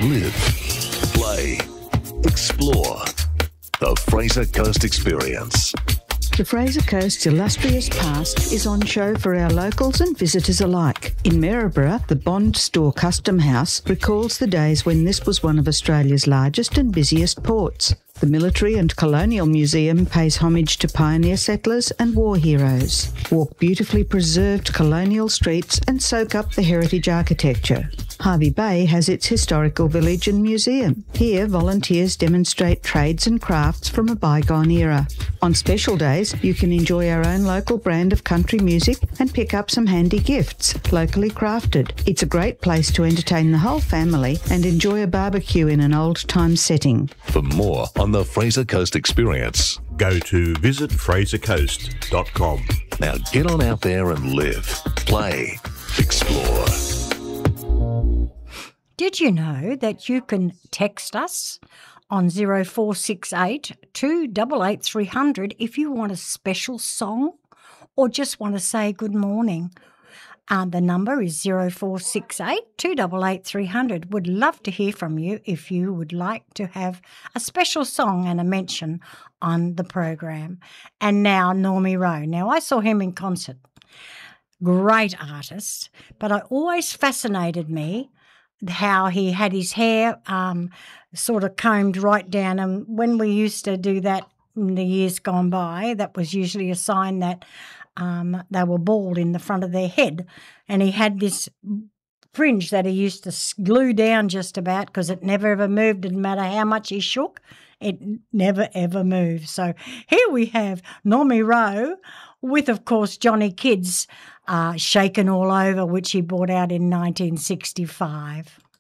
Live, play, explore. The Fraser Coast Experience. The Fraser Coast's illustrious past is on show for our locals and visitors alike. In Maryborough, the Bond Store Custom House recalls the days when this was one of Australia's largest and busiest ports. The Military and Colonial Museum pays homage to pioneer settlers and war heroes. Walk beautifully preserved colonial streets and soak up the heritage architecture. Hervey Bay has its historical village and museum. Here, volunteers demonstrate trades and crafts from a bygone era. On special days, you can enjoy our own local brand of country music and pick up some handy gifts, locally crafted. It's a great place to entertain the whole family and enjoy a barbecue in an old-time setting. For more on the Fraser Coast Experience, go to visitfrasercoast.com. Now get on out there and live, play, explore. Did you know that you can text us on 0468 288 300 if you want a special song or just want to say good morning? The number is 0468 288 300. Would love to hear from you if you would like to have a special song and a mention on the program. And now Normie Rowe. Now, I saw him in concert. Great artist, but it always fascinated me how he had his hair sort of combed right down. And when we used to do that in the years gone by, that was usually a sign that they were bald in the front of their head. And he had this fringe that he used to glue down just about because it never ever moved. Didn't matter how much he shook, it never ever moved. So here we have Normie Rowe with, of course, Johnny Kidd's Shaken All Over, which he brought out in 1965.